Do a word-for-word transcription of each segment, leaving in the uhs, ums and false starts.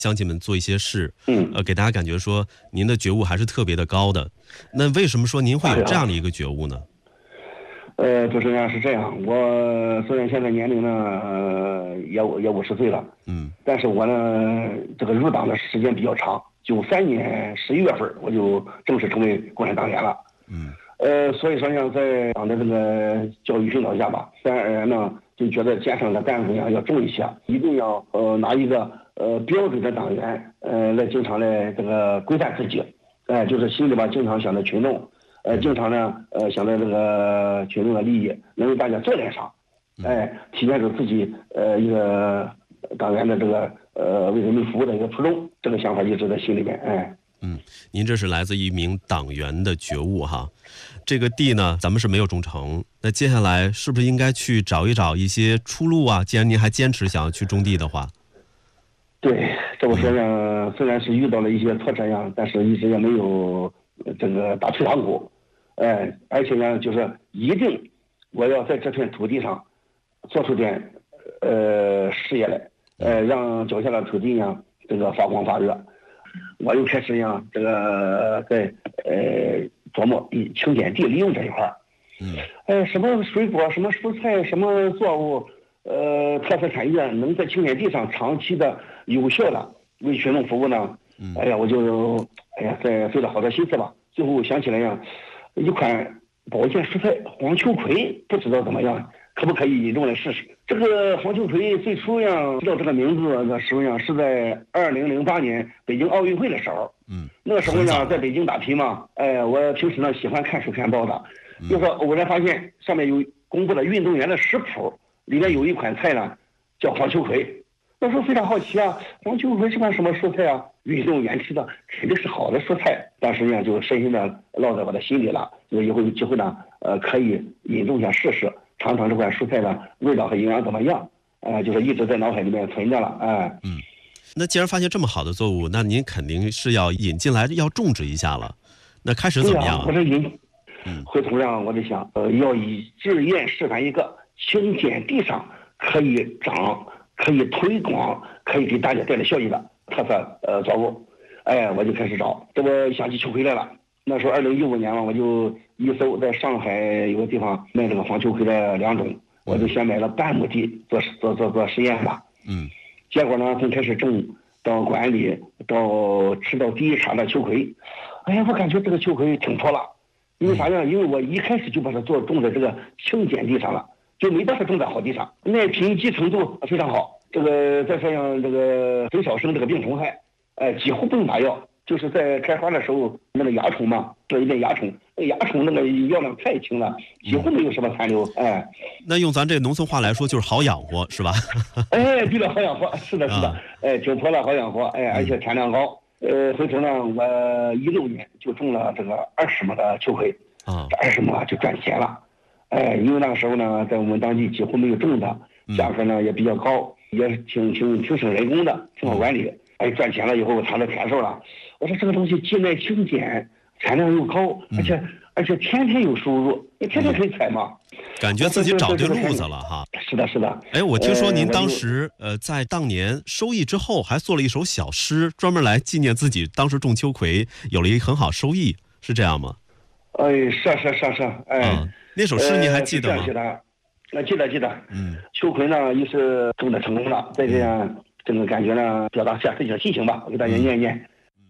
乡亲们做一些事， 嗯， 呃，给大家感觉说您的觉悟还是特别的高的。那为什么说您会有这样的一个觉悟呢？ 呃，主持人是这样，我虽然现在年龄呢，呃、也也五十岁了， 嗯， 但是我呢，这个入党的时间比较长，九三年十一月份我就正式成为共产党员了。 嗯， 呃，所以说呢，在党的这个教育训导下吧，自然而然呢，就觉得肩上的担子呀要重一些，一定要呃拿一个呃标准的党员，呃来经常来这个规范自己，哎、呃，就是心里边经常想着群众。呃，经常呢，呃，想着这个群众的利益能为大家做点啥，哎，体现出自己呃一个党员的这个呃为人民服务的一个初衷，这个想法一直在心里面，哎。 嗯，您这是来自一名党员的觉悟哈。这个地呢，咱们是没有种成，那接下来是不是应该去找一找一些出路啊？既然您还坚持想要去种地的话。 对，这么说呢，虽然是遇到了一些挫折呀，但是一直也没有这个打退堂鼓。哎，而且呢，就是一定我要在这片土地上做出点呃事业来，呃，让脚下的土地呢这个发光发热。我又开始呢这个在呃琢磨以清碱地利用这一块儿， 嗯， 呃，什么水果、什么蔬菜、什么作物，呃，特色产业能在清碱地上长期的有效的为群众服务呢？嗯，哎呀，我就哎呀，在费了好多心思吧。最后想起来呀，一款保健蔬菜黄秋葵，不知道怎么样，可不可以引种来试试？这个黄秋葵最初呀，知道这个名字的时候呀，是在二零零八年北京奥运会的时候。嗯，那个时候呢，在北京打拼嘛，哎，我平时呢喜欢看书看报的，嗯、就说偶然发现上面有公布了运动员的食谱，里面有一款菜呢叫黄秋葵。那时候非常好奇啊，黄秋葵是款什么蔬菜啊？运动员吃的肯定是好的蔬菜，但是呢，就深深的烙在我的心里了。就以后有机会呢，呃，可以引种一下试试，尝尝这款蔬菜的味道和营养怎么样？呃，就是一直在脑海里面存着了，哎、呃。 嗯，那既然发现这么好的作物，那您肯定是要引进来，要种植一下了。那开始怎么样、啊？ 我这引， 嗯， 回头呢，我就想，呃，要以志愿示范一个清碱地上可以长。可以推广，可以给大家带来效益的特色呃作物，哎，我就开始找，这不想起秋葵来了。那时候二零一五年嘛，我就一搜，在上海有个地方卖这个黄秋葵的两种，我就先买了半亩地做做做做实验吧。嗯，结果呢，从开始种到管理到吃到第一茬的秋葵，哎呀，我感觉这个秋葵挺错了，因为啥呢？因为我一开始就把它做种在这个清碱地上了。就没把它种在好地上，耐贫瘠程度非常好。这个再说上这个很少生这个病虫害，哎，几乎不用打药。就是在开花的时候，那个蚜虫嘛，做一遍蚜虫，那蚜虫那个药量太轻了，几乎没有什么残留。哎， 那用咱这农村话来说，就是好养活，是吧？ 哎，对了，好养活，是的，是的，啊、哎，挺脱了，好养活，哎，而且产量高。呃，回头呢，我一六年就种了这个二十亩的秋葵，啊，这二十亩就赚钱了。哎，因为那个时候呢，在我们当地几乎没有种的，价格呢也比较高，也挺挺挺省人工的，挺好管理。哎，赚钱了以后我尝到甜头了。我说这个东西既耐清碱，产量又高，而且、嗯、而且天天有收入，你天天可以采嘛。 感觉自己找对路子了哈。 是的，是的。 哎，我听说您当时呃在当年收益之后，还做了一首小诗，专门来纪念自己当时种秋葵有了一个很好收益，是这样吗？ 哎，是是是是，哎。嗯， 那首诗你还记得吗？ 那记得记得。嗯，秋葵呢，一是种的成功了，再这样，这个感觉呢，表达下自己的心情吧，我给大家念一念。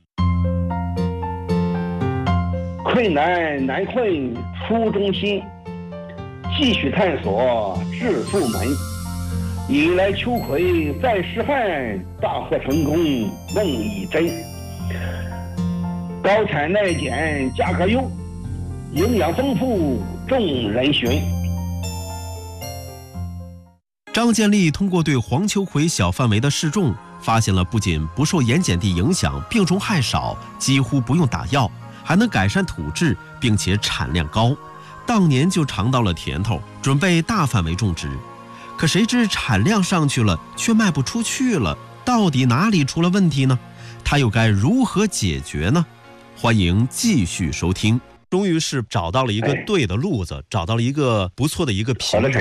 嗯、困难难困初中心，继续探索致富门。引来秋葵再示范，大获成功梦已真。高产耐碱价格优，营养丰富众人寻。 张建立通过对黄秋葵小范围的试种，发现了不仅不受盐碱地影响，病虫害少，几乎不用打药，还能改善土质，并且产量高。当年就尝到了甜头，准备大范围种植。可谁知产量上去了，却卖不出去了，到底哪里出了问题呢？他又该如何解决呢？欢迎继续收听。终于是找到了一个对的路子，哎、找到了一个不错的一个品种。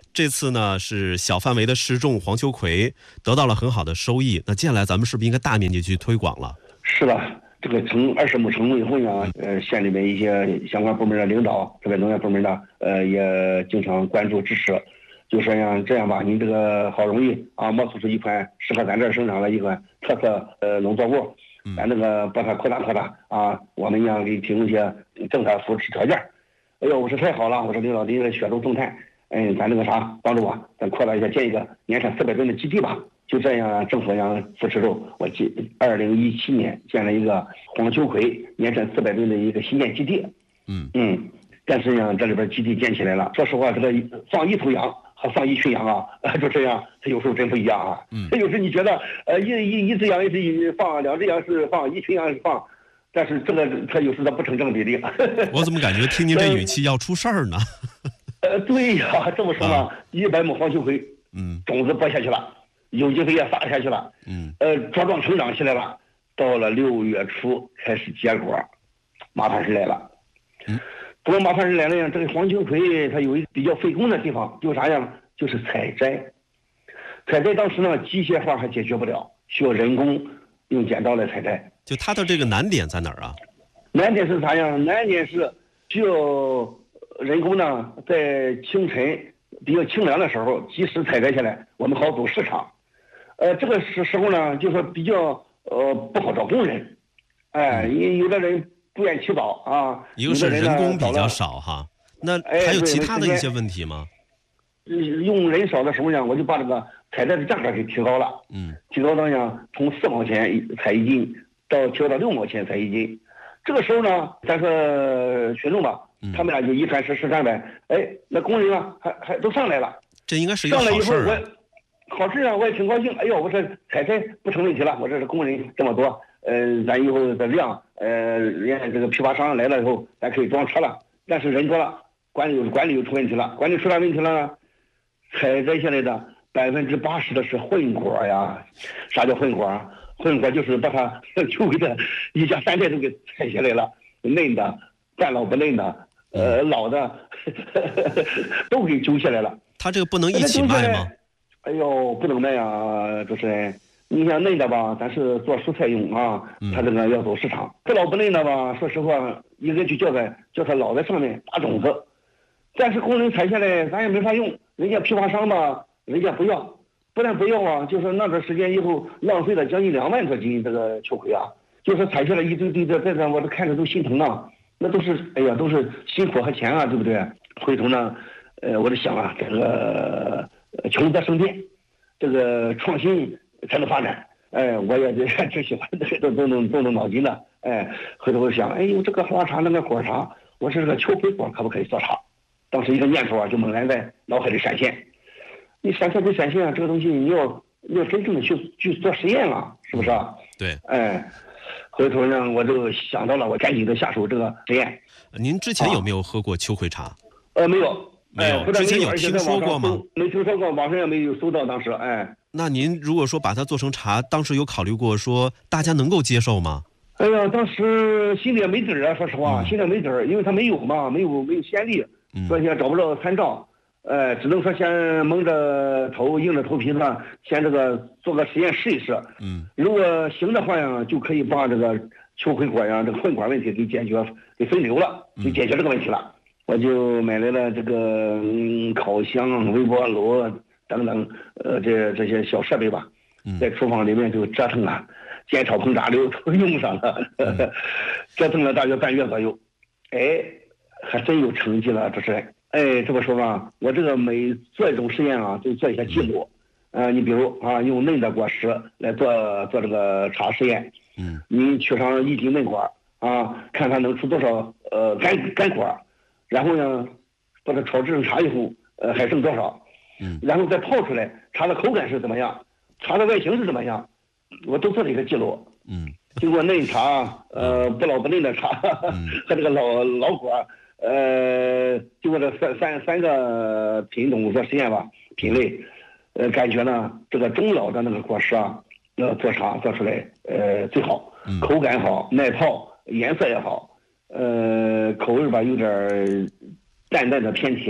这次呢是小范围的试种黄秋葵，得到了很好的收益。那接下来咱们是不是应该大面积去推广了？ 是的，这个成二十亩成功以后呢，呃，县里面一些相关部门的领导，这个农业部门呢，呃，也经常关注支持，就说呀，这样吧，你这个好容易啊，摸索出一款适合咱这儿生产的一款特色呃农作物，咱这个把它扩大扩大啊，我们呢给提供一些政策扶持条件。哎呦，我说太好了，我说领导您这雪中送炭，哎，咱这个啥帮助我，咱扩大一下，建一个年产四百吨的基地吧。就这样，政府让扶持着我建二零一七年建了一个黄秋葵年产四百吨的一个新建基地。 嗯嗯，但是呢，这里边基地建起来了，说实话，这个放一头羊和放一群羊啊，就这样，它有时候真不一样啊。 嗯， 有时你觉得呃一一一只羊是放，两只羊是放，一群羊是放。但是这个它有时它不成正比例。 我怎么感觉听您这语气要出事儿呢？ 呃，对呀，这么说嘛，一百亩黄秋葵， 嗯， 种子播下去了，有机肥也撒下去了， 嗯， 呃，茁壮成长起来了。到了六月初开始结果，麻烦事来了。 嗯， 怎么麻烦事来了呀？这个黄秋葵它有一个比较费工的地方，就啥呀？就是采摘。采摘当时呢，机械化还解决不了，需要人工用剪刀来采摘。 就它的这个难点在哪儿啊？ 难点是啥呀？难点是需要人工呢，在清晨比较清凉的时候及时采摘下来，我们好走市场。呃，这个时时候呢，就说比较呃不好找工人，哎，有有的人不愿起早啊， 一个是人工比较少哈，那还有其他的一些问题吗？ 用人少的时候呢，我就把这个采摘的价格给提高了， 嗯， 提高到呢从四毛钱采一斤到提高到六毛钱采一斤。这个时候呢，咱说群众吧，他们俩就一传十，十传百，哎，那工人啊，还还都上来了。 这应该是一个好事儿啊。 好事啊，我也挺高兴。哎呦，我说采摘不成问题了，我这是工人这么多，呃，咱以后的量，呃，人家这个批发商来了以后，咱可以装车了。但是人多了，管理管理又出问题了，管理出啥问题了呢？采摘下来的百分之八十的是混果呀。啥叫混果啊？混果就是把它秋葵的一家三代都给采下来了，嫩的、半老不嫩的、呃老的都给揪下来了。 他这个不能一起卖吗？ 哎呦，不能卖啊，主持人。你像嫩的吧，咱是做蔬菜用啊，他这个要走市场。不老不嫩的吧，说实话，应该就叫它叫它老在上面打种子。但是工人采下来，咱也没法用，人家批发商吧，人家不要。不但不要啊，就是那段时间以后浪费了将近两万多斤这个秋葵啊，就是采下来一堆堆的，在这我都看着都心疼啊，那都是哎呀都是辛苦和钱啊，对不对？回头呢，呃，我就想啊，这个穷则生变，这个创新才能发展。哎，我也这这喜欢这都动动动动脑筋的。哎，回头我想，哎呦，这个花茶那个果茶，我说这个秋葵果可不可以做茶？当时一个念头啊，就猛然在脑海里闪现。你闪现不闪现啊？这个东西你要要真正的去去做实验了，是不是啊？ 对。 哎，回头呢，我就想到了，我赶紧的下手这个实验。 您之前有没有喝过秋葵茶？ 呃，没有。 没有。之前有听说过吗？ 没听说过，网上也没有搜到。当时，哎。 那您如果说把它做成茶，当时有考虑过说大家能够接受吗？ 哎呀，当时心里也没底儿啊，说实话，心里没底儿，因为他没有嘛，没有没有先例，所以也找不着参照。呃，只能说先蒙着头，硬着头皮子，先这个做个实验试一试。 嗯，如果行的话呀，就可以把这个秋葵果呀这个混果问题给解决，给分流了，就解决这个问题了。嗯、我就买来了这个嗯烤箱、微波炉等等，呃，这这些小设备吧，在厨房里面就折腾了，煎炒烹炸溜都用上了，呵呵折腾了大约半月左右，哎，还真有成绩了，这是。哎，这么说吧，我这个每做一种实验啊，就做一下记录。呃，你比如啊，用嫩的果实来做做这个茶实验。 嗯。 你取上一斤嫩果啊，看它能出多少呃干干果，然后呢，把它炒制成茶以后，呃还剩多少？ 嗯。 然后再泡出来，茶的口感是怎么样？茶的外形是怎么样？我都做了一个记录。 嗯。 经过嫩茶，呃不老不嫩的茶， 嗯、 和这个老老果。呃，经过这三三三个品种做实验吧，品类，呃，感觉呢，这个中老的那个果实啊，呃，做茶做出来，呃，最好，口感好，耐泡，颜色也好，呃，口味吧有点淡淡的偏甜，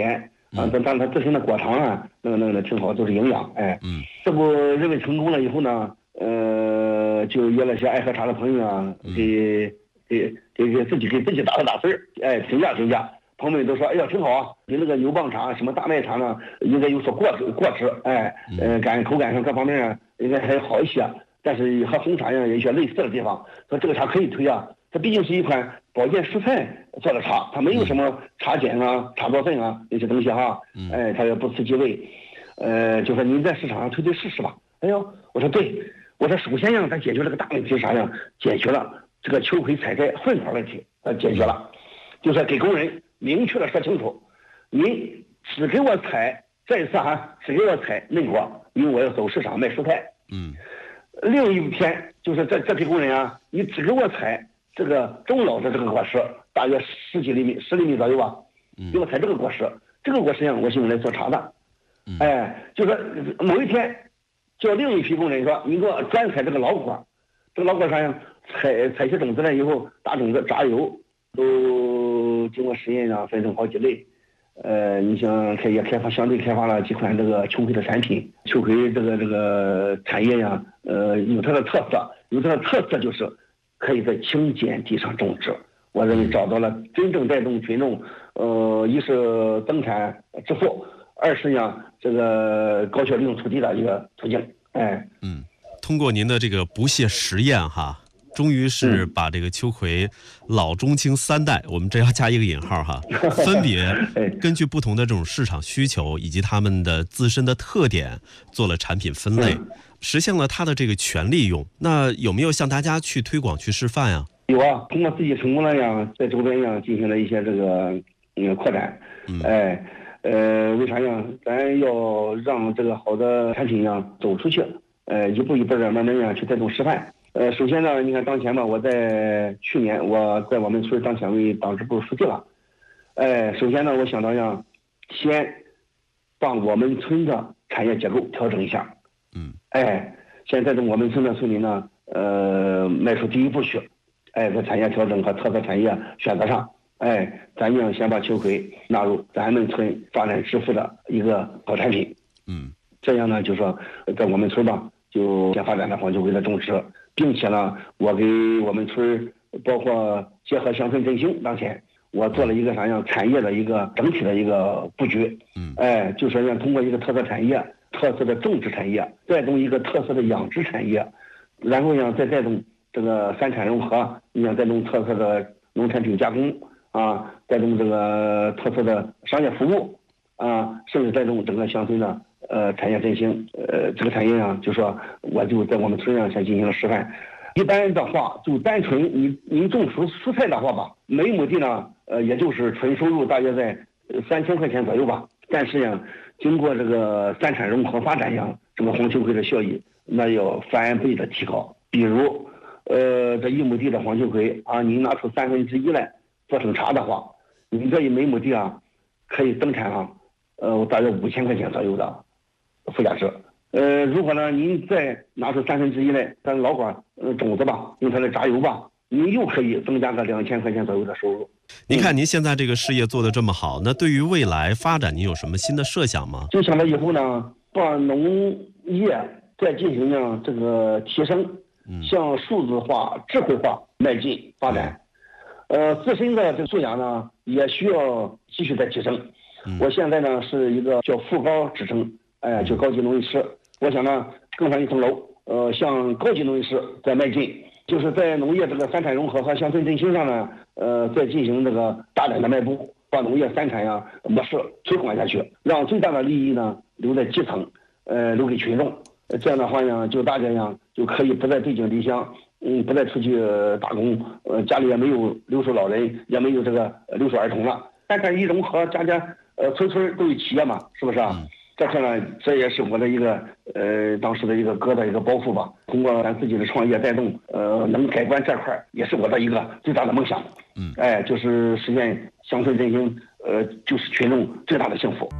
啊，但但它自身的果糖啊，那个那个那挺好，都是营养，哎，嗯，这不认为成功了以后呢，呃，就约了些爱喝茶的朋友啊，给给给给自己给自己打了打分，哎，评价评价。朋友们都说，哎呀，挺好啊，比那个牛蒡茶、什么大麦茶呢，应该有所过过之，哎，呃，感口感上各方面啊，应该还好一些。但是和红茶一样，有一些类似的地方，说这个茶可以推啊。它毕竟是一款保健蔬菜做的茶，它没有什么茶碱啊、茶多酚啊那些东西哈，哎，它也不刺激胃。呃，就说您在市场上推推试试吧。哎呦，我说对，我说首先呀，它解决了个大问题是啥呀？解决了这个秋葵采摘混合问题，呃，解决了，就是给工人。明确的说清楚，您只给我采，再一次哈，只给我采嫩果，因为我要走市场卖蔬菜。嗯。另一天就是这这批工人啊，你只给我采这个中老的这个果实，大约十几厘米、十厘米左右吧，给我采这个果实，这个果实呀，我是用来做茶的。哎，就是某一天，叫另一批工人说，你给我专采这个老果，这个老果啥呀？采采些种子了以后，打种子榨油，都经过实验啊，分成好几类。呃，你像开也开发相对开发了几款这个秋葵的产品，秋葵这个这个产业呀，呃，有它的特色，有它的特色就是可以在轻碱地上种植。我认为找到了真正带动群众，呃，一是增产致富，二是呢这个高效利用土地的一个途径。哎， 嗯，通过您的这个不懈实验哈。终于是把这个秋葵老中青三代，我们这要加一个引号哈，分别根据不同的这种市场需求以及他们的自身的特点做了产品分类，实现了它的这个全利用。那有没有向大家去推广去示范呀？ 有啊，通过自己成功了呀，在周边呀进行了一些这个嗯扩展。嗯，哎，呃，为啥呀？咱要让这个好的产品呀走出去，呃，一步一步的慢慢呀去带动示范。呃，首先呢，你看当前吧，我在去年我在我们村当前为党支部书记了。哎，首先呢，我想到让先把我们村的产业结构调整一下。嗯。哎，现在的我们村的村民呢，呃，迈出第一步去。哎，在产业调整和特色产业选择上，哎，咱要先把秋葵纳入咱们村发展致富的一个好产品。嗯。这样呢，就说在我们村吧，就先发展了黄秋葵的种植。并且呢，我给我们村包括结合乡村振兴，当前我做了一个啥样产业的一个整体的一个布局。嗯，哎，就说要通过一个特色产业、特色的种植产业，带动一个特色的养殖产业，然后呢再带动这个三产融合，你想带动特色的农产品加工啊，带动这个特色的商业服务啊，甚至带动整个乡村的。呃，产业振兴，呃，这个产业啊，就说我就在我们村上先进行了示范。一般的话，就单纯你您种蔬蔬菜的话吧，每亩地呢，呃，也就是纯收入大约在三千块钱左右吧。但是呀，经过这个三产融合发展呀，这个黄秋葵的效益那要翻倍的提高。比如，呃，这一亩地的黄秋葵啊，您拿出三分之一来做成茶的话，你这一每亩地啊，可以增产啊，呃，大约五千块钱左右的。附加值，呃，如果呢，您再拿出三分之一来，咱老果呃种子吧，用它来榨油吧，您又可以增加个两千块钱左右的收入。 您看您现在这个事业做得这么好，那对于未来发展，您有什么新的设想吗？ 就想到以后呢，把农业再进行呢这个提升，向数字化、智慧化迈进发展。呃，自身的这个素养呢，也需要继续的提升。我现在呢是一个叫副高职称。哎，就高级农艺师，我想呢更上一层楼，呃，向高级农艺师在迈进，就是在农业这个三产融合和乡村振兴上呢，呃，再进行这个大胆的迈步，把农业三产呀模式推广下去，让最大的利益呢留在基层，呃，留给群众。这样的话呢，就大家呀就可以不再背井离乡，嗯，不再出去打工，呃，家里也没有留守老人，也没有这个留守儿童了。三产一融合，家家呃村村都有企业嘛，是不是啊？嗯，这块呢，这也是我的一个呃当时的一个疙瘩一个包袱吧。通过咱自己的创业带动，呃，能改观这块也是我的一个最大的梦想。嗯，哎，就是实现乡村振兴，呃，就是群众最大的幸福。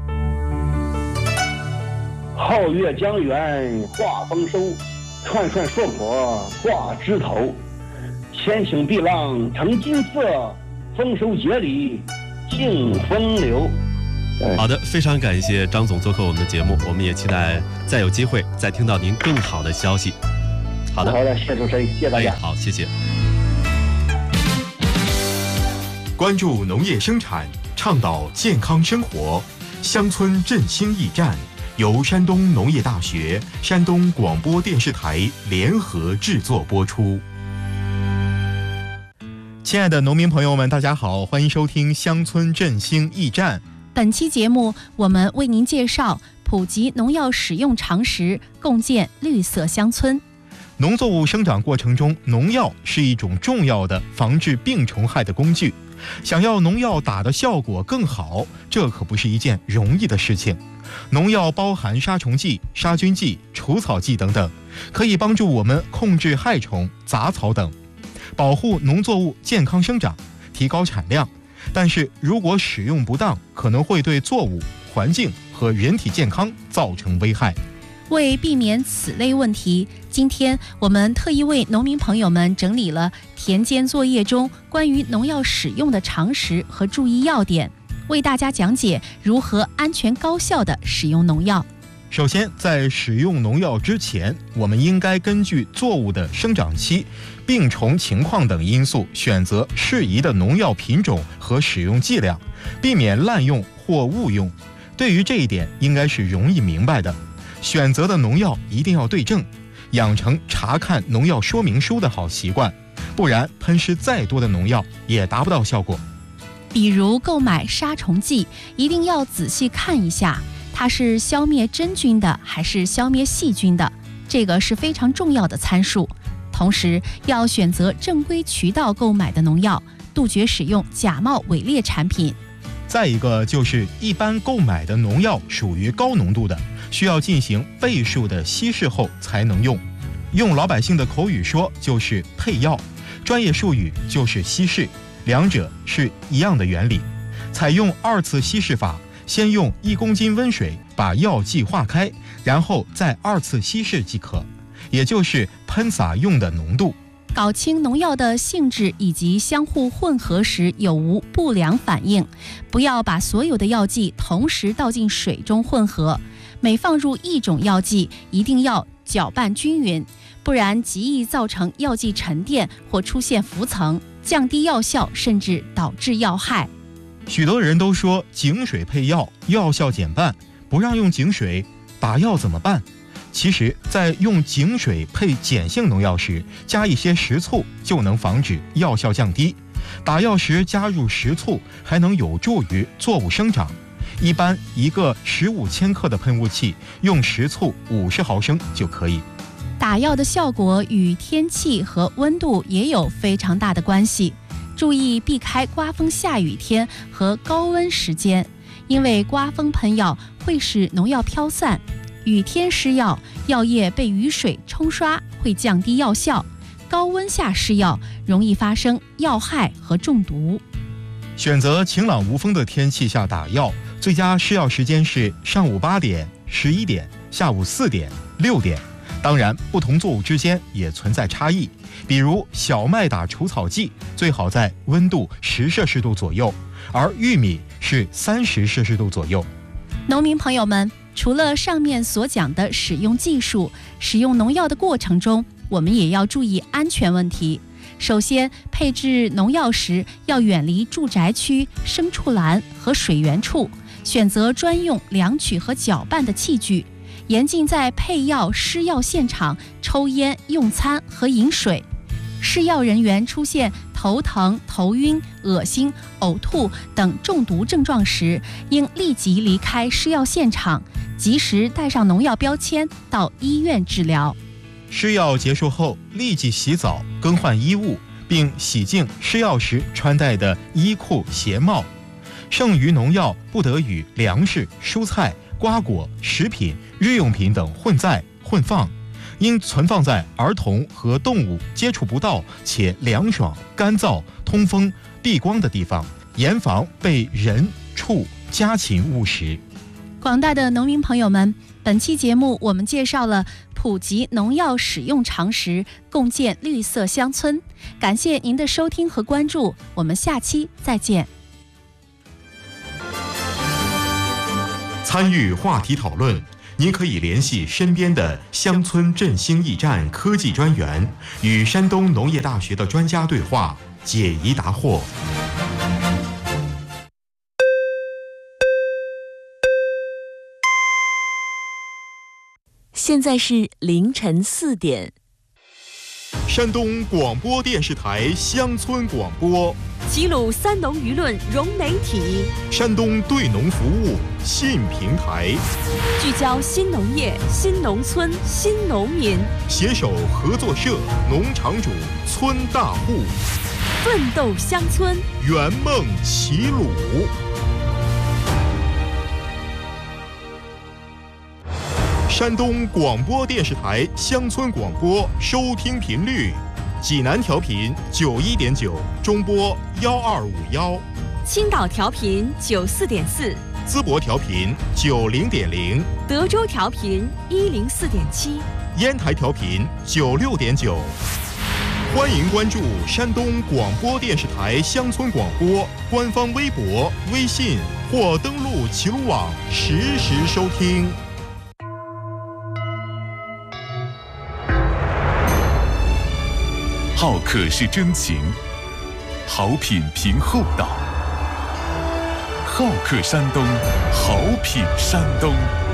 皓月江源化丰收，串串硕果挂枝头。千顷碧浪成金色，丰收节里尽风流。 好的，非常感谢张总做客我们的节目，我们也期待再有机会再听到您更好的消息。好的， 好的，谢谢主持人，谢谢大家。 哎、好，谢谢。 关注农业生产，倡导健康生活，乡村振兴驿站由山东农业大学、山东广播电视台联合制作播出。亲爱的农民朋友们，大家好，欢迎收听乡村振兴驿站。 本期节目，我们为您介绍普及农药使用常识，共建绿色乡村。 农作物生长过程中，农药是一种重要的防治病虫害的工具。想要农药打的效果更好，这可不是一件容易的事情。农药包含杀虫剂、杀菌剂、除草剂等等，可以帮助我们控制害虫、杂草等，保护农作物健康生长，提高产量。但是如果使用不当，可能会对作物、环境和人体健康造成危害。 为避免此类问题，今天我们特意为农民朋友们整理了田间作业中关于农药使用的常识和注意要点，为大家讲解如何安全高效地使用农药。 首先，在使用农药之前，我们应该根据作物的生长期、病虫情况等因素，选择适宜的农药品种和使用剂量，避免滥用或误用。对于这一点，应该是容易明白的。选择的农药一定要对症，养成查看农药说明书的好习惯，不然喷施再多的农药也达不到效果。 比如购买杀虫剂，一定要仔细看一下，它是消灭真菌的还是消灭细菌的，这个是非常重要的参数。同时要选择正规渠道购买的农药，杜绝使用假冒伪劣产品。 再一个就是一般购买的农药属于高浓度的，需要进行倍数的稀释后才能用。用老百姓的口语说就是配药，专业术语就是稀释，两者是一样的原理。采用二次稀释法，先用一公斤温水把药剂化开，然后再二次稀释即可，也就是喷洒用的浓度。 搞清农药的性质以及相互混合时有无不良反应，不要把所有的药剂同时倒进水中混合，每放入一种药剂一定要搅拌均匀，不然极易造成药剂沉淀或出现浮层，降低药效，甚至导致药害。 许多人都说井水配药，药效减半，不让用井水，打药怎么办？其实在用井水配碱性农药时，加一些食醋就能防止药效降低。打药时加入食醋还能有助于作物生长。一般一个十五千克的喷雾器，用食醋五十毫升就可以。 打药的效果与天气和温度也有非常大的关系，注意避开刮风下雨天和高温时间，因为刮风喷药会使农药飘散，雨天施药，药液被雨水冲刷会降低药效，高温下施药容易发生药害和中毒。 选择晴朗无风的天气下打药，最佳施药时间是上午八点、十一点、下午四点、六点。当然，不同作物之间也存在差异，比如小麦打除草剂最好在温度十摄氏度左右，而玉米是三十摄氏度左右。 农民朋友们，除了上面所讲的使用技术，使用农药的过程中，我们也要注意安全问题。首先，配置农药时要远离住宅区、牲畜栏和水源处，选择专用量取和搅拌的器具，严禁在配药施药现场抽烟、用餐和饮水。施药人员出现头疼、头晕、恶心、呕吐等中毒症状时，应立即离开施药现场，及时带上农药标签到医院治疗。 施药结束后，立即洗澡、更换衣物，并洗净施药时穿戴的衣裤、鞋帽。剩余农药不得与粮食、蔬菜、瓜果、食品、日用品等混在、混放，应存放在儿童和动物接触不到且凉爽、干燥、通风、避光的地方，严防被人、畜、家禽误食。 广大的农民朋友们，本期节目我们介绍了普及农药使用常识，共建绿色乡村。感谢您的收听和关注，我们下期再见。 参与话题讨论，您可以联系身边的乡村振兴驿站科技专员，与山东农业大学的专家对话，解疑答惑。 现在是凌晨四点。 山东广播电视台乡村广播， 齐鲁三农舆论融媒体， 山东对农服务新平台， 聚焦新农业、新农村、新农民， 携手合作社、农场主、村大户， 奋斗乡村， 圆梦齐鲁。山东广播电视台乡村广播收听频率：济南调频九一点九，中波幺二五幺； 青岛调频九四点四， 淄博调频九零点零， 德州调频一零四点七， 烟台调频九六点九。欢迎关注山东广播电视台乡村广播官方微博、微信或登录齐鲁网实时收听。 好客是真情，好品凭厚道。好客山东，好品山东。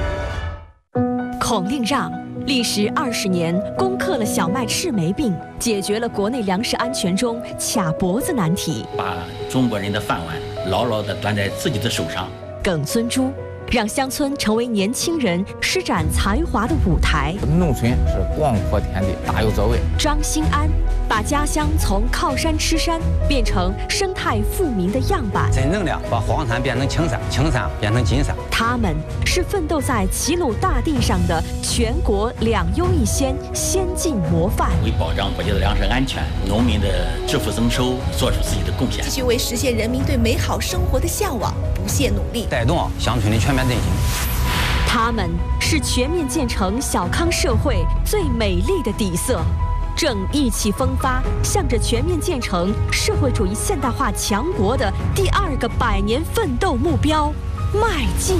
孔令让历时二十年，攻克了小麦赤霉病，解决了国内粮食安全中卡脖子难题， 把中国人的饭碗牢牢地端在自己的手上。 耿尊珠让乡村成为年轻人施展才华的舞台。 农村是广阔天地，大有作为。 张兴安把家乡从靠山吃山变成生态富民的样板， 真正的把荒山变成青山，青山变成金山。 他们是奋斗在齐鲁大地上的全国两优一先先进模范， 为保障国家的粮食安全、农民的致富增收做出自己的贡献， 继续为实现人民对美好生活的向往不懈努力， 带动乡村的全面振兴。 他们是全面建成小康社会最美丽的底色，正意气风发，向着全面建成社会主义现代化强国的第二个百年奋斗目标迈进。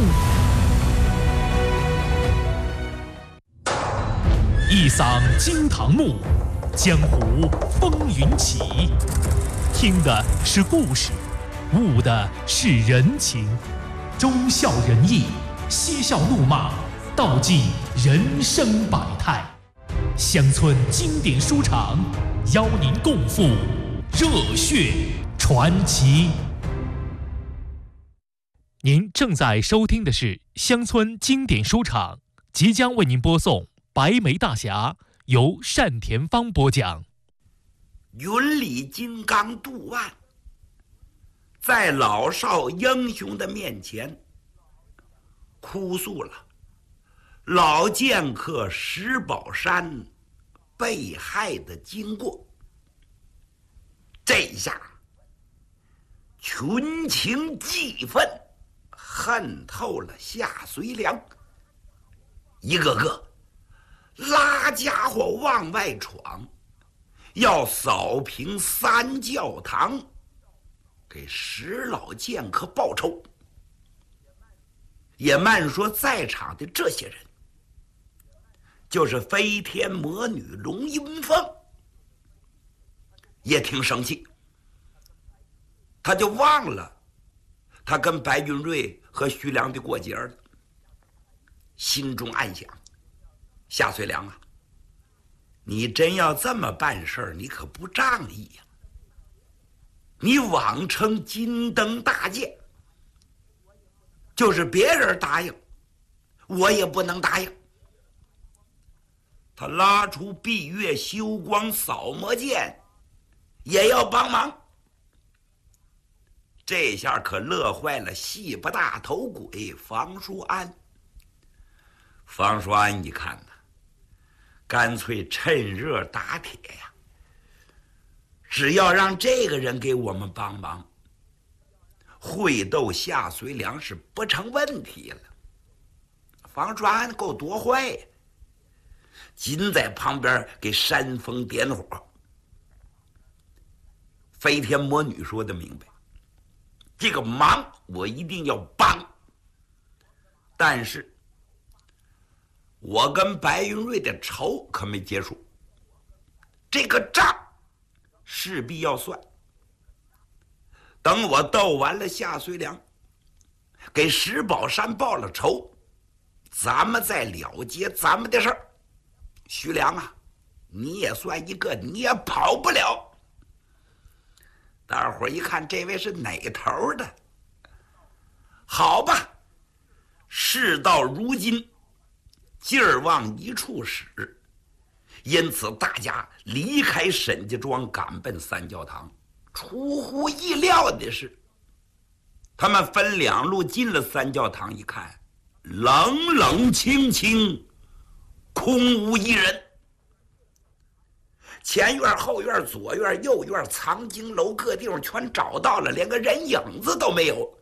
一嗓惊堂木，江湖风云起。听的是故事，悟的是人情，忠孝仁义，嬉笑怒骂，道尽人生百态。乡村经典书场邀您共赴热血传奇。您正在收听的是乡村经典书场，即将为您播送《白眉大侠》，由单田芳播讲。 云里金刚渡万，在老少英雄的面前哭诉了老剑客石宝山被害的经过。这一下群情激愤，恨透了夏遂良，一个个拉家伙往外闯，要扫平三教堂，给石老剑客报仇。也慢说在场的这些人，就是飞天魔女龙云凤也挺生气，他就忘了他跟白云瑞和徐良的过节了，心中暗想：夏遂良啊，你真要这么办事儿，你可不仗义呀！你妄称金灯大剑，就是别人答应，我也不能答应。他拉出闭月修光扫魔剑，也要帮忙。这下可乐坏了戏不大头鬼房叔安。房叔安一看呢，干脆趁热打铁呀！只要让这个人给我们帮忙，会斗夏遂良是不成问题了。房叔安够多坏呀，紧在旁边给煽风点火。飞天魔女说的明白，这个忙我一定要帮。 但是我跟白云瑞的仇可没结束，这个账势必要算。等我斗完了夏遂良，给石宝山报了仇，咱们再了结咱们的事儿。徐良啊，你也算一个，你也跑不了。大伙儿一看，这位是哪头的？好吧，事到如今，劲儿往一处使，因此大家离开沈家庄，赶奔三教堂。出乎意料的是，他们分两路进了三教堂，一看，冷冷清清，空无一人。前院、后院、左院、右院、藏经楼各地方全找到了，连个人影子都没有。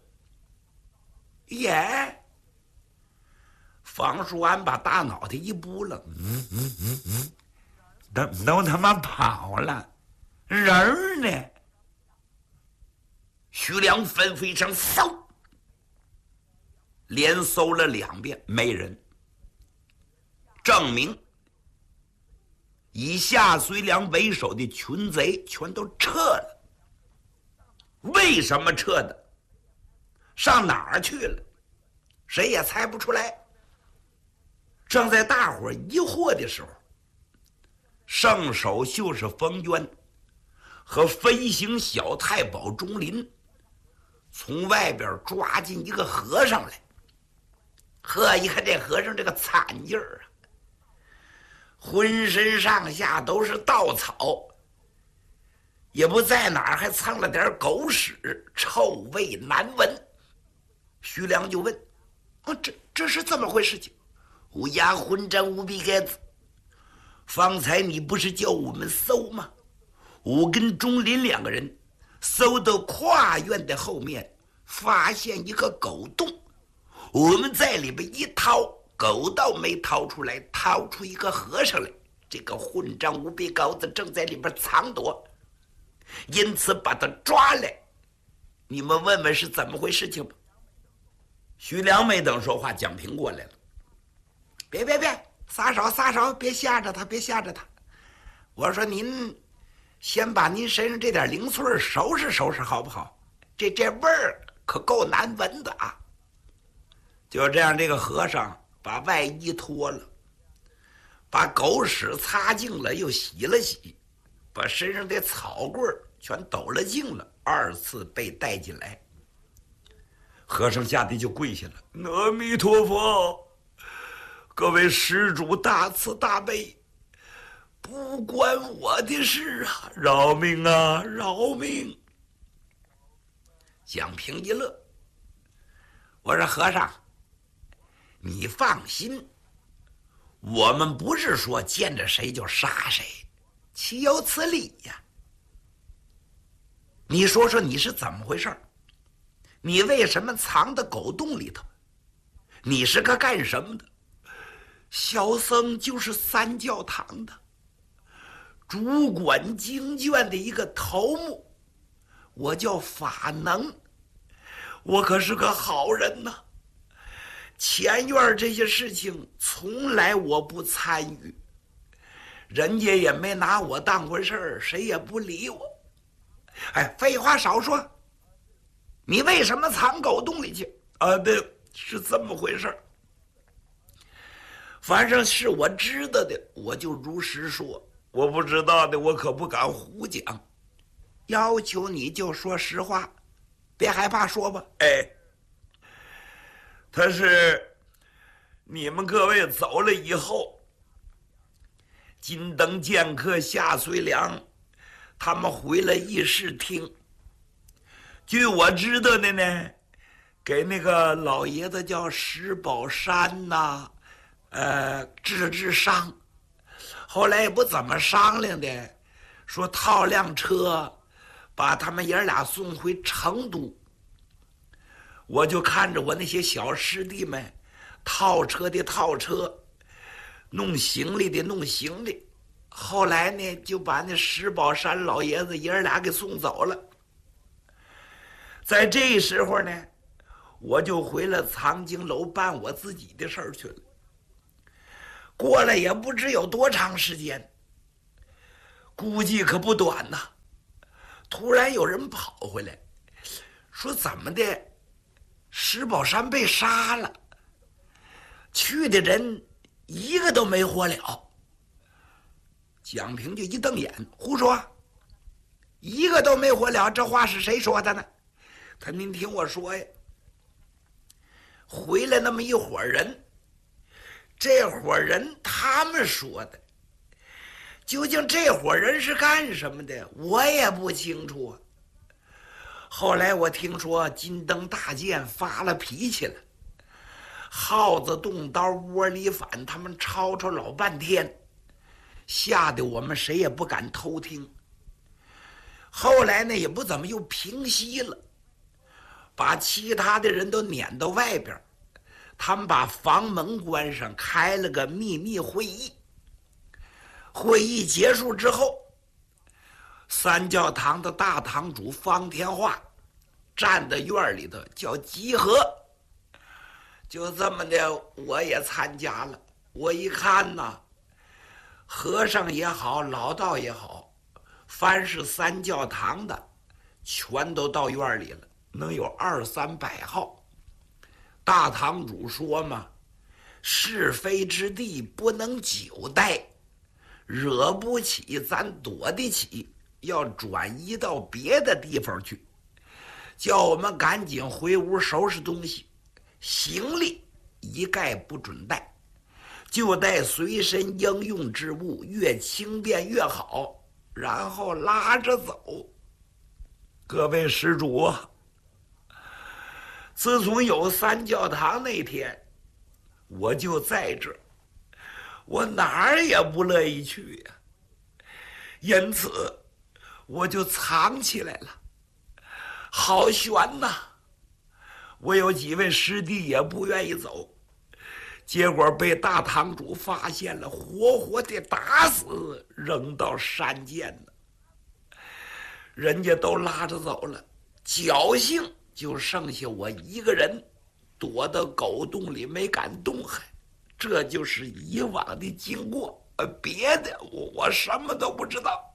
耶！房叔安把大脑袋一扑棱，嗯嗯嗯嗯，都都他妈跑了，人儿呢？徐良吩咐一声搜，连搜了两遍，没人，证明以夏遂良为首的群贼全都撤了。为什么撤的？上哪儿去了？谁也猜不出来。正在大伙疑惑的时候，圣手就是冯渊和飞行小太保钟林从外边抓进一个和尚来。呵，一看这和尚这个惨劲儿啊，浑身上下都是稻草，也不在哪儿还蹭了点狗屎，臭味难闻。徐良就问：“哦，这这是怎么回事情？”乌鸦混战无比盖子，方才你不是叫我们搜吗？我跟钟林两个人搜到跨院的后面，发现一个狗洞，我们在里边一掏，狗倒没掏出来，掏出一个和尚来。这个混账无比高子正在里边藏躲，因此把他抓来。你们问问是怎么回事情吧。徐良没等说话，蒋平过来了。别别别，撒手撒手，别吓着他，别吓着他。我说您先把您身上这点零碎收拾收拾好不好？这这味儿可够难闻的啊！就这样，这个和尚把外衣脱了，把狗屎擦净了，又洗了洗，把身上的草棍全抖了净了，二次被带进来。和尚吓得就跪下了：“阿弥陀佛，各位施主大慈大悲，不关我的事啊，饶命啊，饶命！”蒋平一乐，我说：“和尚，你放心，我们不是说见着谁就杀谁，岂有此理呀？你说说你是怎么回事？你为什么藏在狗洞里头？你是个干什么的？”小僧就是三教堂的主管经卷的一个头目，我叫法能，我可是个好人呐。前院这些事情从来我不参与，人家也没拿我当回事儿，谁也不理我。哎，废话少说，你为什么藏狗洞里去？啊，对，是这么回事儿。反正是我知道的，我就如实说；我不知道的，我可不敢胡讲。要求你就说实话，别害怕，说吧。哎，他是你们各位走了以后，金灯剑客夏遂良他们回了议事厅。据我知道的呢，给那个老爷子叫石宝山呐、呃，治治伤，后来也不怎么商量的，说套辆车把他们爷俩送回成都。我就看着我那些小师弟们，套车的套车，弄行李的弄行李，后来呢就把那石宝山老爷子爷俩给送走了。在这时候呢， 我就回了藏经楼办我自己的事儿去了。过了也不知有多长时间，估计可不短呐。突然有人跑回来，说怎么的，石宝山被杀了，去的人一个都没活了。蒋平就一瞪眼，胡说，一个都没活了，这话是谁说的呢？他您听我说呀，回来那么一伙人，这伙人他们说的，究竟这伙人是干什么的，我也不清楚啊。后来我听说金灯大剑发了脾气了，耗子动刀窝里反，他们吵吵老半天，吓得我们谁也不敢偷听。后来呢，也不怎么又平息了，把其他的人都撵到外边，他们把房门关上，开了个秘密会议。会议结束之后，三教堂的大堂主方天化站在院里头叫集合。就这么的，我也参加了。我一看呐，和尚也好，老道也好，凡是三教堂的，全都到院里了，能有二三百号。大堂主说嘛，是非之地不能久待，惹不起咱躲得起，要转移到别的地方去，叫我们赶紧回屋收拾东西，行李一概不准带，就带随身应用之物，越轻便越好，然后拉着走。各位施主啊，自从有三教堂那天，我就在这儿，我哪儿也不乐意去呀，因此我就藏起来了。好悬呐！我有几位师弟也不愿意走，结果被大堂主发现了，活活的打死，扔到山涧了。人家都拉着走了，侥幸就剩下我一个人，躲到狗洞里没敢动弹。这就是以往的经过，呃，别的我我什么都不知道。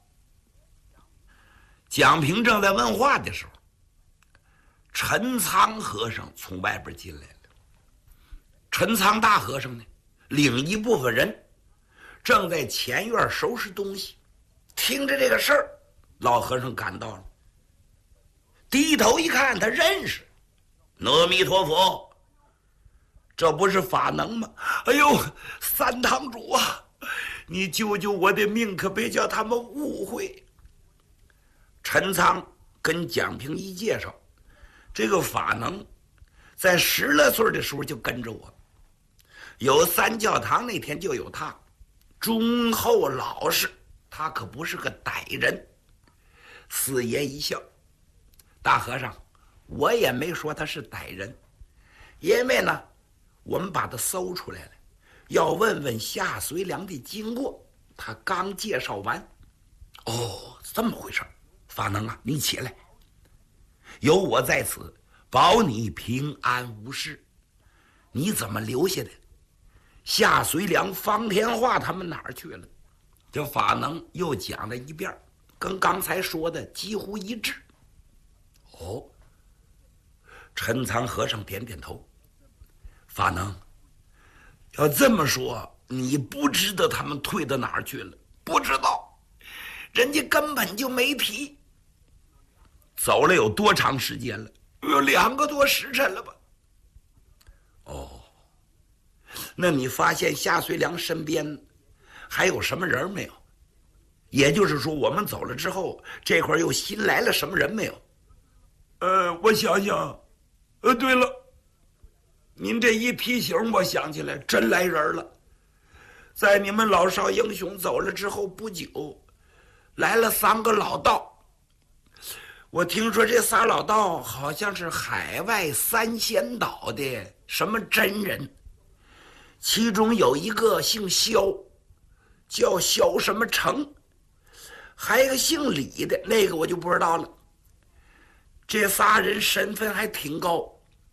蒋平正在问话的时候，陈仓和尚从外边进来了。陈仓大和尚呢，领一部分人正在前院收拾东西。听着这个事儿，老和尚赶到了，低头一看，他认识，阿弥陀佛，这不是法能吗？哎呦，三堂主啊，你救救我的命，可别叫他们误会。陈仓跟蒋平一介绍，这个法能在十来岁的时候就跟着我，有三教堂那天就有他，忠厚老实，他可不是个歹人。四爷一笑，大和尚，我也没说他是歹人，因为呢，我们把他搜出来了，要问问夏随良的经过。他刚介绍完，哦，这么回事，法能啊，你起来，有我在此，保你平安无事。你怎么留下的？夏随良、方天化他们哪儿去了？这法能又讲了一遍，跟刚才说的几乎一致。哦，陈仓和尚点点头。法能，要这么说，你不知道他们退到哪儿去了？不知道，人家根本就没提。走了有多长时间了？有两个多时辰了吧？哦，那你发现夏随良身边还有什么人没有？也就是说，我们走了之后，这会儿又新来了什么人没有？呃，我想想，呃，对了，您这一提醒，我想起来，真来人了。在你们老少英雄走了之后不久，来了三个老道。我听说这仨老道好像是海外三仙岛的什么真人，其中有一个姓萧，叫萧什么成，还有一个姓李的，那个我就不知道了。这仨人身份还挺高，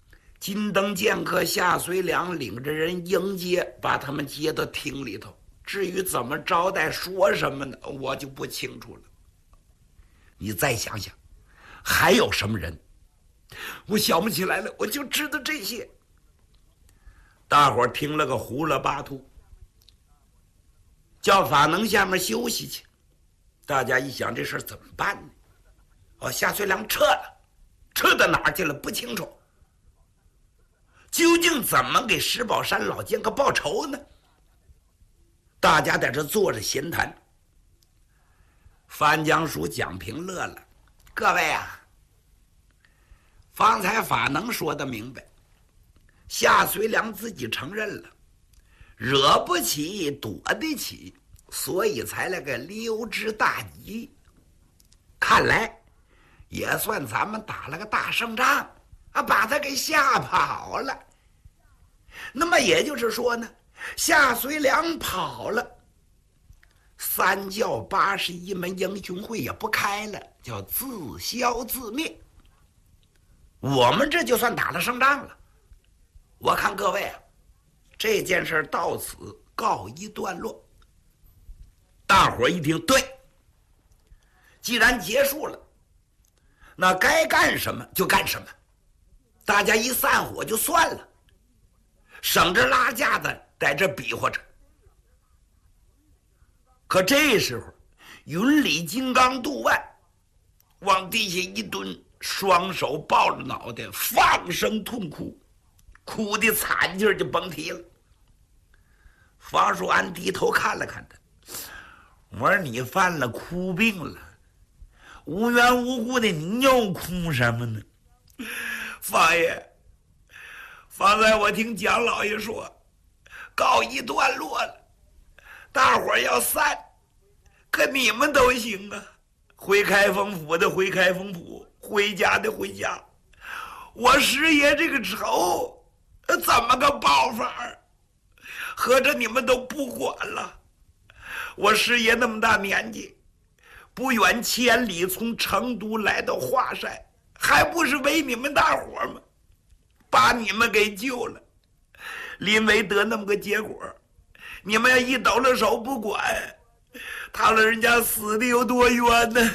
金灯剑客夏遂良领着人迎接，把他们接到厅里头。至于怎么招待说什么呢，我就不清楚了。你再想想还有什么人，我想不起来了，我就知道这些。大伙儿听了个糊了巴涂，叫法能下面休息去。大家一想这事儿怎么办呢？哦，夏遂良撤了，撤到哪儿去了不清楚。究竟怎么给石宝山老剑客报仇呢？大家在这坐着闲谈。范江叔、蒋平乐了，各位啊，方才法能说得明白，夏遂良自己承认了，惹不起躲得起，所以才来个溜之大吉。看来也算咱们打了个大胜仗啊，把他给吓跑了。那么也就是说呢，夏遂良跑了，三教八十一门英雄会也不开了，叫自消自灭。我们这就算打了胜仗了。我看各位啊，这件事到此告一段落。大伙儿一听，对，既然结束了，那该干什么就干什么，大家一散伙就算了，省着拉架子在这比划着。可这时候，云里金刚杜万往地下一蹲，双手抱着脑袋，放声痛哭，哭的惨劲儿就甭提了。方叔安低头看了看他，我说你犯了哭病了，无缘无故的你又哭什么呢？方爷，方才我听蒋老爷说告一段落了，大伙儿要散，可你们都行啊，回开封府的回开封府，回家的回家。我师爷这个仇怎么个报法？合着你们都不管了？我师爷那么大年纪，不远千里从成都来到华山，还不是为你们大伙吗？把你们给救了，临危得那么个结果，你们要一抖了手不管，他老人家死的有多冤呢？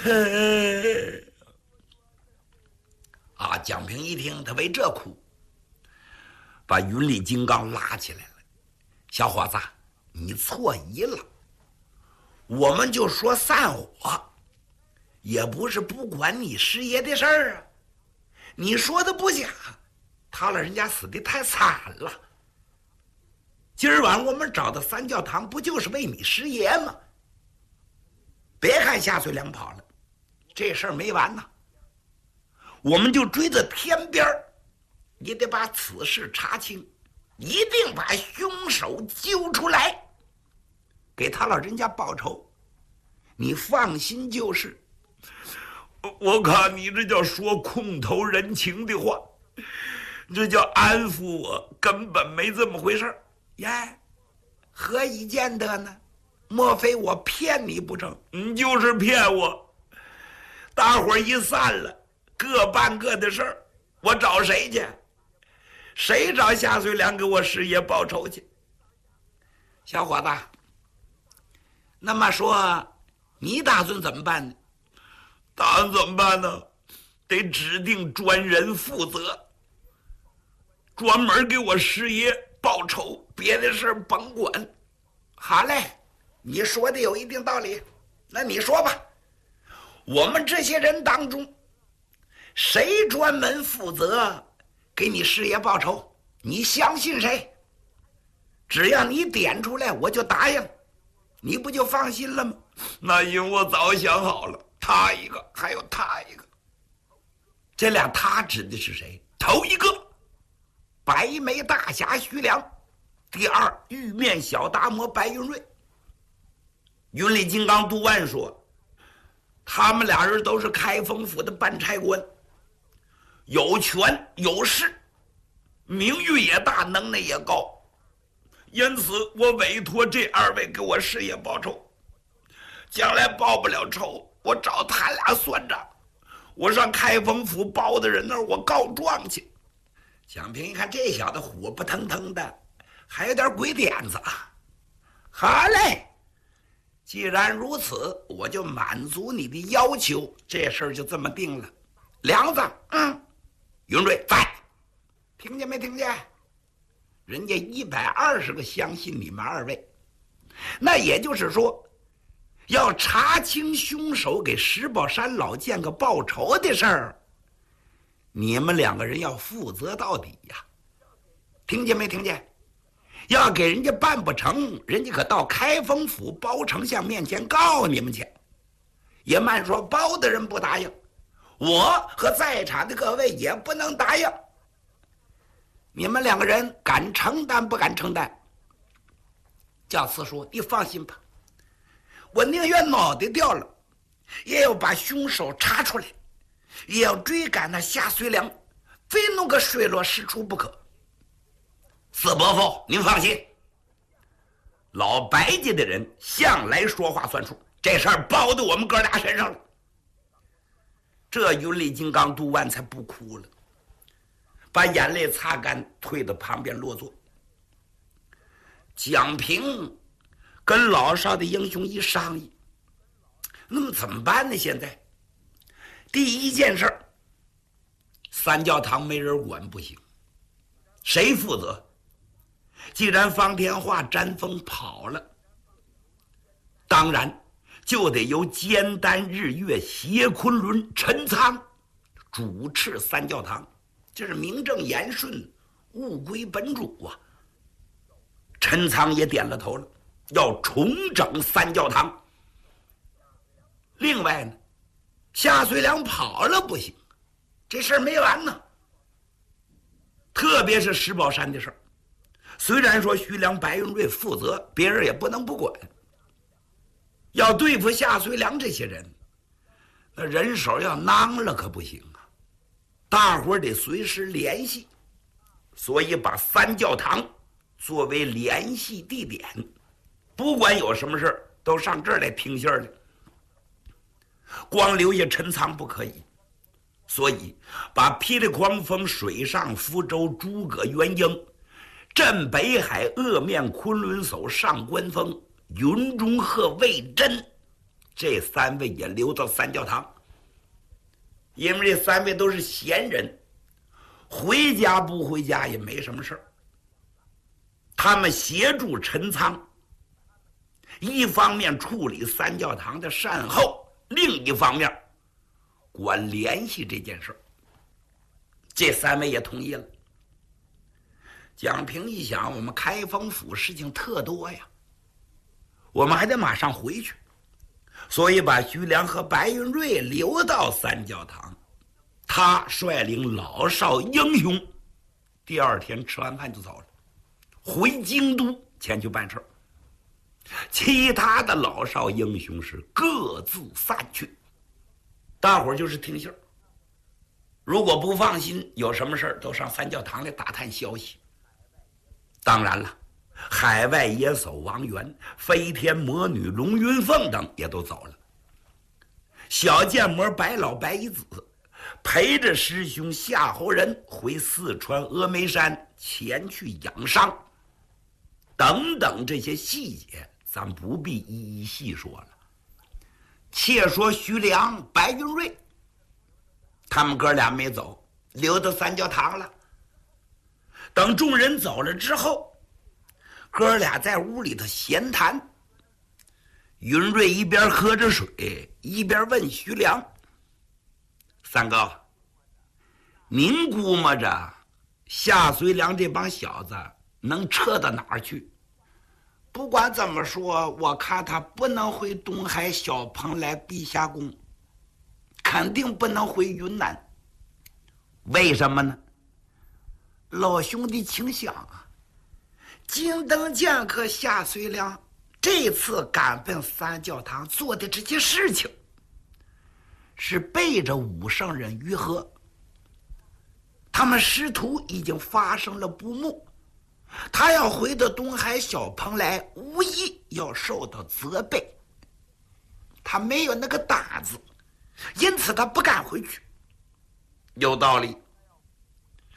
啊！蒋平一听，他为这哭，把云里金刚拉起来了。小伙子，你错疑了。我们就说散伙，也不是不管你师爷的事儿啊。你说的不假，他老人家死的太惨了。今儿晚我们找到三教堂，不就是为你师爷吗？别看夏遂良跑了，这事儿没完呢。我们就追到天边儿，也得把此事查清，一定把凶手揪出来，给他老人家报仇。你放心就是。我看你这叫说空头人情的话，这叫安抚我，根本没这么回事儿。耶，何以见得呢？莫非我骗你不成？你就是骗我。大伙儿一散了，各办各的事儿，我找谁去？谁找夏遂良给我师爷报仇去？小伙子，那么说你打算怎么办呢？打算怎么办呢？得指定专人负责，专门给我师爷报仇，别的事甭管。好嘞，你说的有一定道理，那你说吧，我们这些人当中，谁专门负责给你师爷报仇？你相信谁？只要你点出来，我就答应，你不就放心了吗？那因我早想好了，他一个，还有他一个。这俩他指的是谁？头一个白眉大侠徐良，第二玉面小达摩白云瑞。云里金刚杜万说，他们俩人都是开封府的办差官，有权有势，名誉也大，能耐也高，因此我委托这二位给我师爷报仇。将来报不了仇，我找他俩算账，我上开封府包大人那儿我告状去。 蒋平一看这小子火不腾腾的，还有点鬼点子啊。好嘞，既然如此，我就满足你的要求，这事儿就这么定了。梁子，嗯，云瑞在，听见没听见？人家一百二十个相信你们二位，那也就是说，要查清凶手给石宝山老剑客报仇的事儿，你们两个人要负责到底呀！听见没听见？要给人家办不成，人家可到开封府包丞相面前告你们去。也慢说包的人不答应，我和在场的各位也不能答应。你们两个人敢承担不敢承担？教次说：“你放心吧，我宁愿脑袋掉了，也要把凶手查出来，也要追赶那夏遂良，非弄个水落石出不可。”四伯父，您放心，老白家的人向来说话算数，这事儿包到我们哥俩身上了。这云里金刚读完才不哭了，把眼泪擦干，退到旁边落座。蒋平跟老少的英雄一商议，那么怎么办呢？现在第一件事，三教堂没人管不行，谁负责？既然方天画詹峰跑了，当然就得由兼担日月、协昆仑、陈仓主持三教堂，这是名正言顺，物归本主啊。陈仓也点了头了，要重整三教堂。另外呢，夏遂良跑了不行，这事儿没完呢。特别是石宝山的事儿，虽然说徐良、白云瑞负责，别人也不能不管。要对付夏遂良这些人，那人手要囊了可不行啊，大伙儿得随时联系，所以把三教堂作为联系地点，不管有什么事儿都上这儿来听信儿来。光留下陈仓不可以，所以把霹雳狂风、水上福州、诸葛元英、镇北海、恶面昆仑叟、上官峰、云中鹤、魏真这三位也留到三教堂，因为这三位都是闲人，回家不回家也没什么事儿。他们协助陈仓，一方面处理三教堂的善后，另一方面管联系这件事儿。这三位也同意了。蒋平一想，我们开封府事情特多呀，我们还得马上回去，所以把徐良和白云瑞留到三教堂，他率领老少英雄，第二天吃完饭就走了，回京都前去办事儿。其他的老少英雄是各自散去，大伙儿就是听信儿，如果不放心，有什么事儿都上三教堂来打探消息。当然了，海外野叟王元、飞天魔女龙云凤等也都走了。小剑魔白老白一子陪着师兄夏侯仁回四川峨眉山前去养伤，等等这些细节咱不必一一细说了。且说徐良、白云瑞他们哥俩没走，留到三教堂了。等众人走了之后，哥俩在屋里头闲谈。云瑞一边喝着水，一边问徐良：“三哥，您估摸着夏遂良这帮小子能撤到哪儿去？”“不管怎么说，我看他不能回东海小蓬莱地下宫，肯定不能回云南。为什么呢？老兄弟请想啊，金灯剑客夏遂良这次赶奔三教堂做的这些事情，是背着武圣人于和，他们师徒已经发生了不睦，他要回到东海小蓬莱，无疑要受到责备。他没有那个胆子，因此他不敢回去。有道理。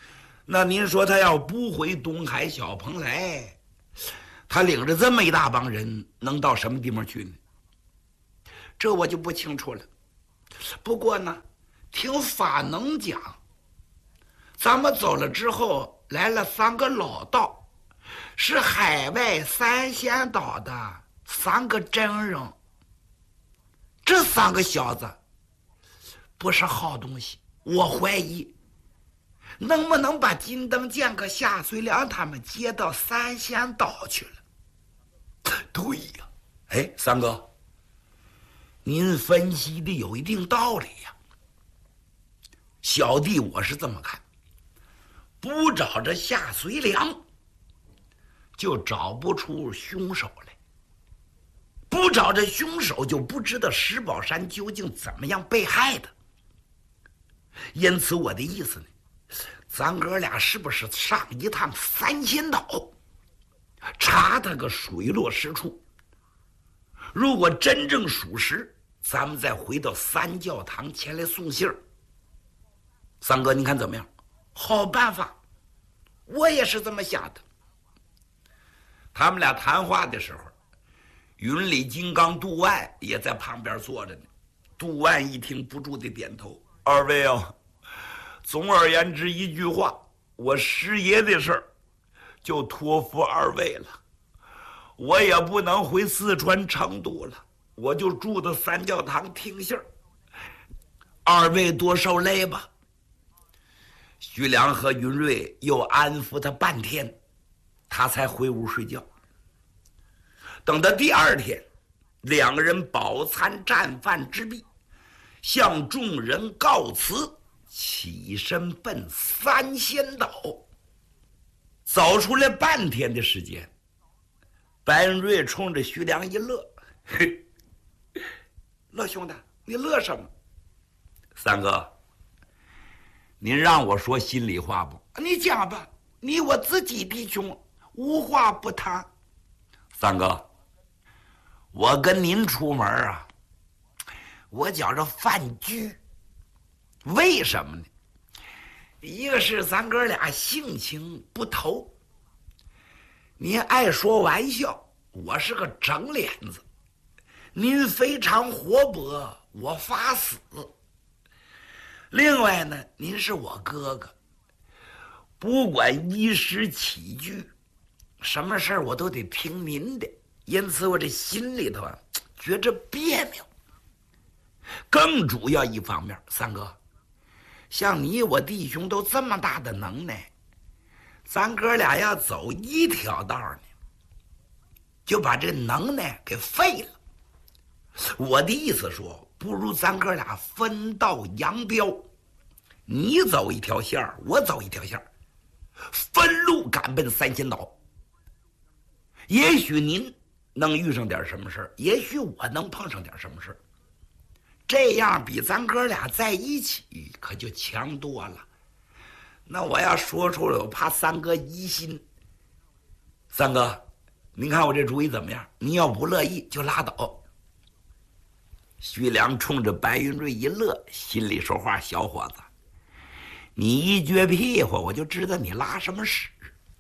那您说他要不回东海小蓬莱，他领着这么一大帮人，能到什么地方去呢？这我就不清楚了。不过呢，听法能讲，咱们走了之后，来了三个老道，是海外三仙岛的三个真人。这三个小子不是好东西，我怀疑能不能把金灯剑客夏遂良他们接到三仙岛去了。对呀，哎，三哥，您分析的有一定道理呀。小弟我是这么看，不找着夏遂良，就找不出凶手来；不找着凶手，就不知道石宝山究竟怎么样被害的。因此，我的意思呢，咱哥俩是不是上一趟三仙岛，查他个水落石出？如果真正属实，咱们再回到三教堂前来送信儿。三哥，您看怎么样？好办法，我也是这么想的。他们俩谈话的时候，云里金刚杜万也在旁边坐着呢。杜万一听，不住地点头：“二位啊，总而言之一句话，我师爷的事儿就托付二位了。我也不能回四川成都了，我就住到三教堂听信儿。二位多受累吧。”徐良和云瑞又安抚他半天，他才回屋睡觉。等到第二天，两个人饱餐战饭之毕，向众人告辞，起身奔三仙岛。走出来半天的时间，白云瑞冲着徐良一乐：“嘿，乐兄弟，你乐什么？三哥，您让我说心里话不？你讲吧，你我自己弟兄，无话不谈。三哥，我跟您出门啊，我觉着饭局。为什么呢？一个是咱哥俩性情不投，您爱说玩笑，我是个整脸子；您非常活泼，我发死。另外呢，您是我哥哥，不管衣食起居，什么事儿我都得听您的，因此我这心里头啊觉着别扭。更主要一方面，三哥，像你我弟兄都这么大的能耐，咱哥俩要走一条道呢，就把这能耐给废了。我的意思说，不如咱哥俩分道扬镳，你走一条线儿，我走一条线儿，分路赶奔三仙岛。也许您能遇上点什么事儿，也许我能碰上点什么事儿，这样比咱哥俩在一起可就强多了。那我要说出来，我怕三哥疑心。三哥，您看我这主意怎么样？您要不乐意就拉倒。徐良冲着白云瑞一乐，心里说话：“小伙子，你一撅屁股，我就知道你拉什么屎。”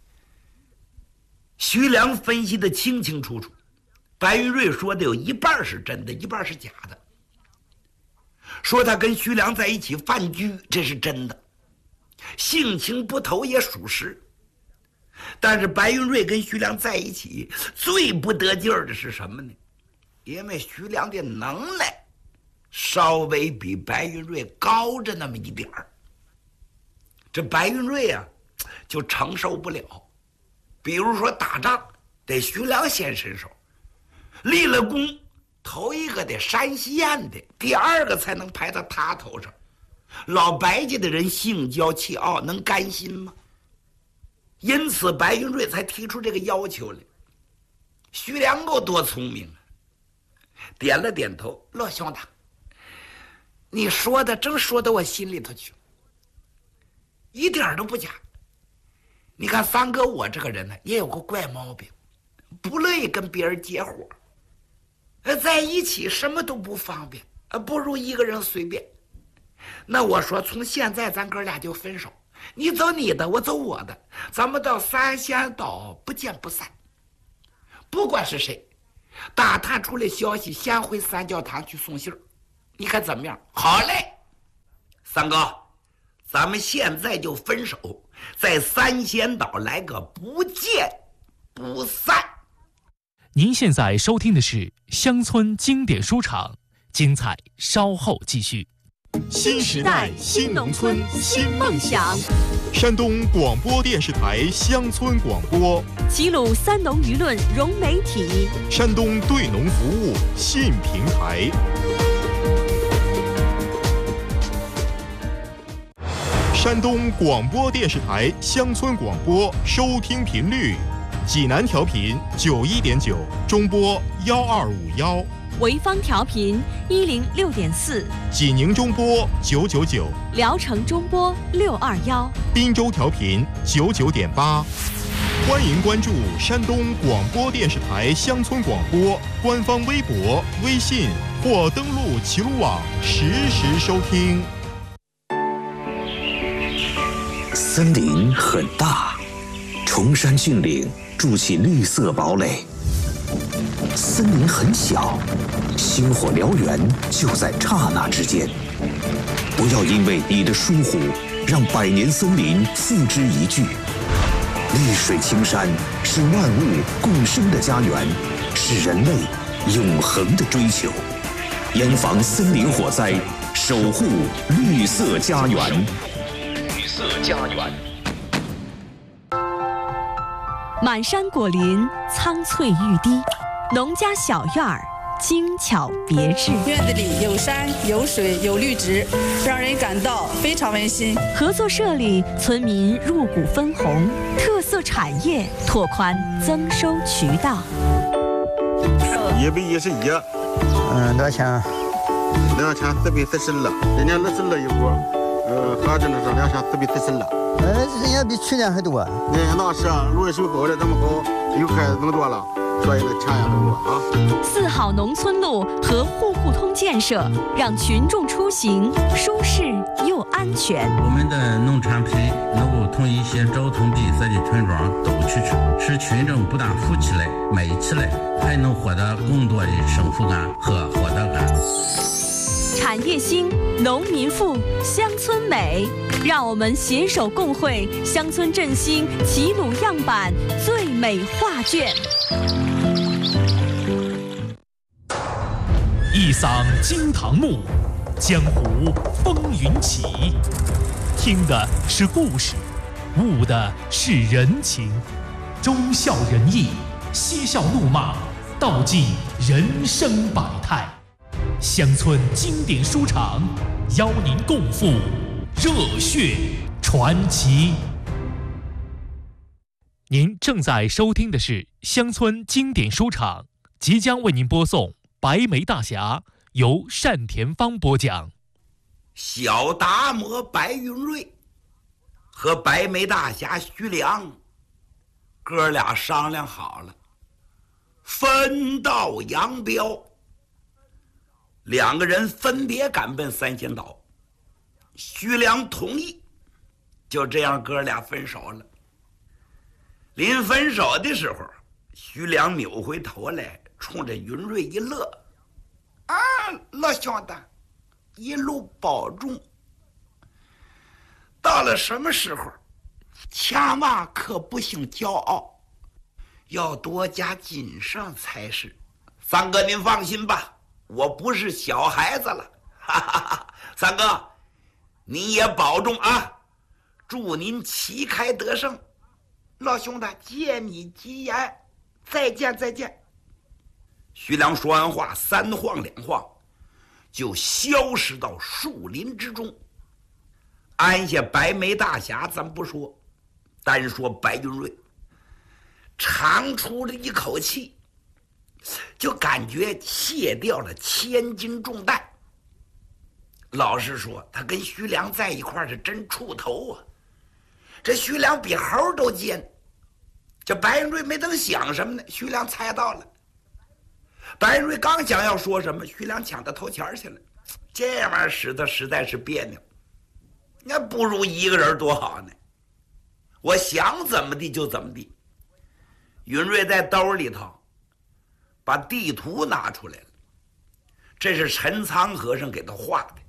徐良分析的清清楚楚，白云瑞说的有一半是真的，一半是假的。说他跟徐良在一起饭局，这是真的，性情不投也属实。但是白云瑞跟徐良在一起最不得劲儿的是什么呢？因为徐良的能耐稍微比白云瑞高着那么一点儿，这白云瑞啊就承受不了。比如说打仗得徐良先伸手，立了功头一个得山西燕的，第二个才能排到他头上。老白家的人性骄气傲，能甘心吗？因此白云瑞才提出这个要求来。徐良够多聪明啊，点了点头：“乐兄弟，你说的正说到我心里头去，一点都不假。你看三哥我这个人呢，也有个怪毛病，不乐意跟别人结伙，在一起什么都不方便，不如一个人随便。那我说从现在咱哥俩就分手， 你走你的，我走我的，咱们到三仙岛不见不散。不管是谁，打探出来消息，先回三教堂去送信儿。你看怎么样？好嘞，三哥，咱们现在就分手，在三仙岛来个不见不散。 您现在收听的是乡村经典书场，精彩稍后继续。 新时代新农村新梦想， 山东广播电视台乡村广播， 齐鲁三农舆论融媒体， 山东对农服务信平台。山东广播电视台乡村广播收听频率：济南调频九一点九，中波幺二五幺； 潍坊调频一零六点四， 济宁中波九九九， 聊城中波六二幺， 滨州调频九九点八。欢迎关注山东广播电视台乡村广播官方微博、微信或登录齐鲁网实时收听。 森林很大，崇山峻岭筑起绿色堡垒；森林很小，星火燎原就在刹那之间。不要因为你的疏忽，让百年森林付之一炬。绿水青山是万物共生的家园，是人类永恒的追求。严防森林火灾，守护绿色家园。绿色家园。 满山果林，苍翠欲滴，农家小院儿，精巧别致。 院子里有山有水有绿植，让人感到非常温馨。 合作社里，村民入股分红，特色产业拓宽增收渠道。 一百一十一， 嗯，多少钱？ 两千四百四十二，今年二十二一股，呃，合着呢是两千四百四十二。 呃，人家比去年还多。 那那是芦水沟的这么好，又开始更多了。所以呢，钱也更多啊。 四好农村路和户户通建设，让群众出行舒适又安全。 我们的农产品能够同一些交通闭塞的村庄都去吃，使群众不但富起来、美起来，还能获得更多的幸福感和获得感。 产业兴，农民富，乡村美，让我们携手共绘乡村振兴齐鲁样板最美画卷。 一嗓惊堂木，江湖风云起。听的是故事，悟的是人情，忠孝仁义，嬉笑怒骂，道尽人生百态。乡村经典书场邀您共赴热血传奇。您正在收听的是乡村经典书场，即将为您播送《白眉大侠》，由单田芳播讲。 小达摩白云瑞和白眉大侠徐良哥俩商量好了，分道扬镳。两个人分别赶奔三仙岛，徐良同意，就这样哥俩分手了。临分手的时候，徐良扭回头来，冲着云瑞一乐：“啊，老兄弟，一路保重。到了什么时候，千万可不行骄傲，要多加谨慎才是。三哥，您放心吧。”我不是小孩子了，哈哈哈！三哥，您也保重啊！祝您旗开得胜，老兄弟，借你吉言，再见再见。徐良说完话，三晃两晃，就消失到树林之中。按下白眉大侠，咱不说，单说白云瑞，长出了一口气。就感觉卸掉了千斤重担。老实说，他跟徐良在一块儿是真出头啊！这徐良比猴都尖。这白云瑞没等想什么呢，徐良猜到了。白云瑞刚想要说什么，徐良抢到头前去了。这玩意儿使得实在是别扭。 那不如一个人多好呢。我想怎么地就怎么地。允瑞在兜里头把地图拿出来了，这是陈仓和尚给他画的。